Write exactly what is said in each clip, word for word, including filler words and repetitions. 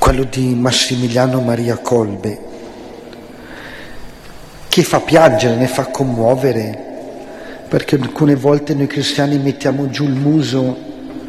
quello di Massimiliano Maria Kolbe, che fa piangere, ne fa commuovere, perché alcune volte noi cristiani mettiamo giù il muso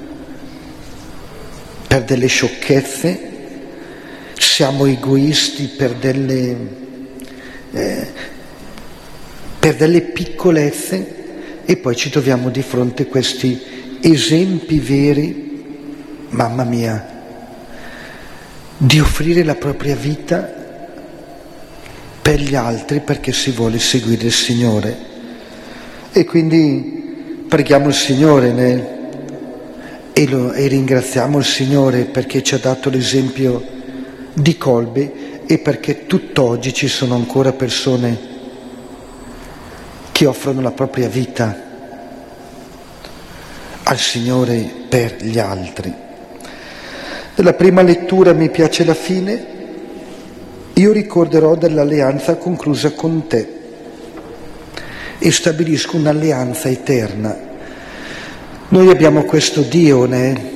per delle sciocchezze, siamo egoisti per delle, eh, per delle piccolezze, e poi ci troviamo di fronte a questi esempi veri, mamma mia, di offrire la propria vita per gli altri perché si vuole seguire il Signore. E quindi preghiamo il Signore né? e, lo, e ringraziamo il Signore perché ci ha dato l'esempio di Kolbe e perché tutt'oggi ci sono ancora persone che offrono la propria vita al Signore per gli altri. Nella prima lettura mi piace la fine: io ricorderò dell'alleanza conclusa con te e stabilisco un'alleanza eterna. Noi abbiamo questo Dio né,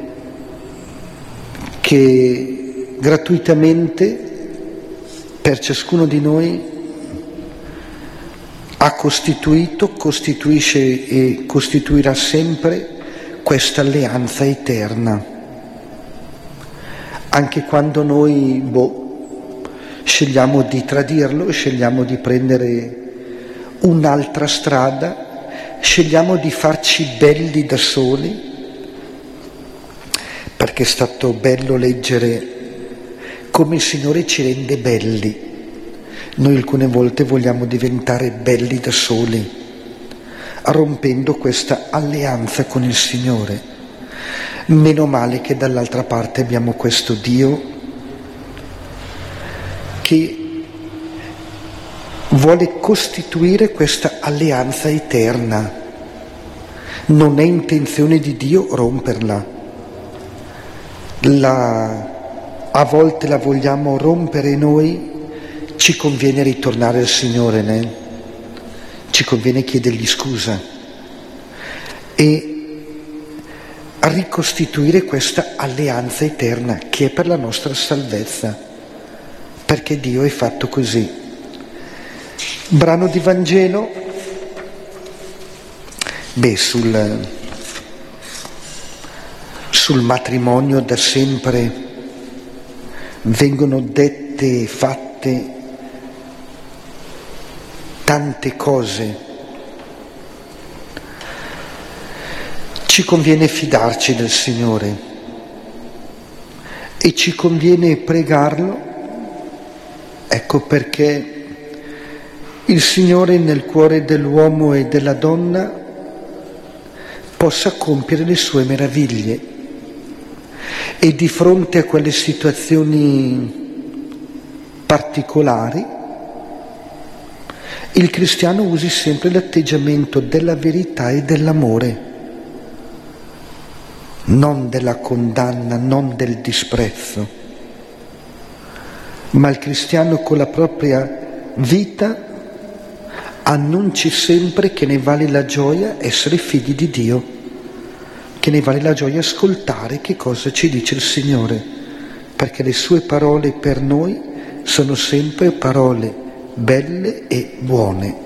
che gratuitamente per ciascuno di noi ha costituito, costituisce e costituirà sempre questa alleanza eterna. Anche quando noi boh, scegliamo di tradirlo, scegliamo di prendere un'altra strada, scegliamo di farci belli da soli, perché è stato bello leggere come il Signore ci rende belli. Noi alcune volte vogliamo diventare belli da soli, rompendo questa alleanza con il Signore. Meno male che dall'altra parte abbiamo questo Dio che vuole costituire questa alleanza eterna. Non è intenzione di Dio romperla. La, a volte la vogliamo rompere noi, ci conviene ritornare al Signore, né? Ci conviene chiedergli scusa e ricostituire questa alleanza eterna che è per la nostra salvezza, perché Dio è fatto così. Brano di Vangelo, beh, sul, sul matrimonio da sempre vengono dette e fatte tante cose. Ci conviene fidarci del Signore e ci conviene pregarlo, ecco perché il Signore nel cuore dell'uomo e della donna possa compiere le sue meraviglie e di fronte a quelle situazioni particolari il cristiano usi sempre l'atteggiamento della verità e dell'amore, non della condanna, non del disprezzo, ma il cristiano con la propria vita annunci sempre che ne vale la gioia essere figli di Dio, che ne vale la gioia ascoltare che cosa ci dice il Signore, perché le sue parole per noi sono sempre parole belle e buone.